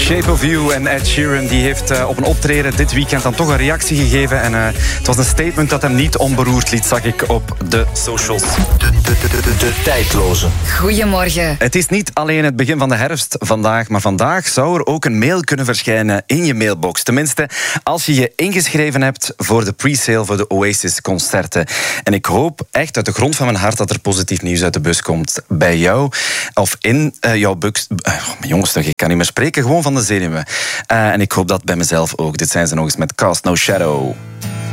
Shape of You en Ed Sheeran die heeft op een optreden dit weekend dan toch een reactie gegeven. En het was een statement dat hem niet onberoerd liet, zag ik op de socials. De tijdloze. Goedemorgen. Het is niet alleen het begin van de herfst vandaag, maar vandaag zou er ook een mail kunnen verschijnen in je mailbox. Tenminste, als je je ingeschreven hebt voor de pre-sale voor de Oasis-concerten. En ik hoop echt uit de grond van mijn hart dat er positief nieuws uit de bus komt bij jou of in jouw bus. Jongens, ik kan niet meer spreken, gewoon van de zenuwen. En ik hoop dat bij mezelf ook. Dit zijn ze nog eens met Cast No Shadow.